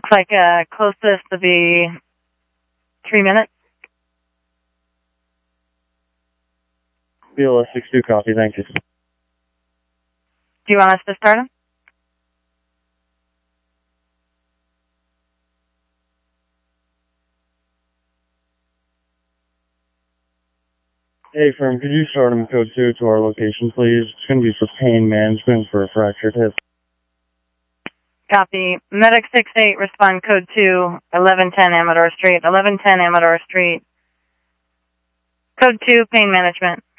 Looks like closest to be 3 minutes. BLS 62 copy, thank you. Do you want us to start him? Hey, firm, could you start him code 2 to our location, please? It's going to be for pain management for a fractured hip. Copy. Medic 68, respond code 2, 1110 Amador Street. 1110 Amador Street. Code 2, pain management.